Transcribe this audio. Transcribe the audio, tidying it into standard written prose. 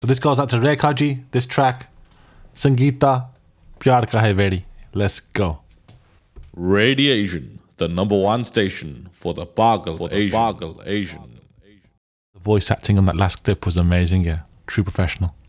So this goes out to Rekha ji, this track. Sangeeta, Pyar Ka Hai Vedi. Let's go. Radiation, the number one station for the Pagal Asian. The voice acting on that last clip was amazing, yeah. True professional.